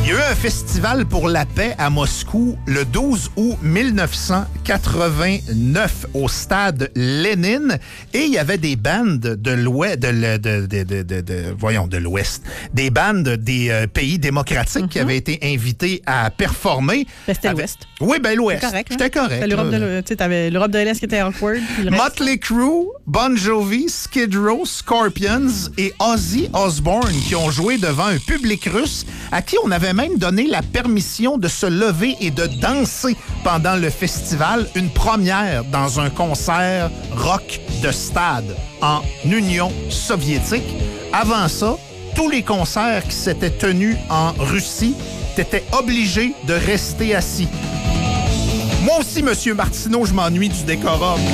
y a eu un festival pour la paix à Moscou le 12 août 1989 au stade Lénine et il y avait des bandes de l'Ouest, de l'Ouest, des bandes des pays démocratiques qui avaient été invités à performer. C'était l'Ouest. Oui, ben l'Ouest. C'était correct. J'étais correct. T'avais l'Europe de l'Est qui était awkward. Motley Crue, Bon Jovi, Skid Row, Scorpions et Ozzy Osbourne qui ont joué devant un public russe à qui on avait même donné la permission de se lever et de danser pendant le festival, une première dans un concert rock de stade en Union soviétique. Avant ça, tous les concerts qui s'étaient tenus en Russie, t'étais obligé de rester assis. Moi aussi, Monsieur Martineau, je m'ennuie du décorum.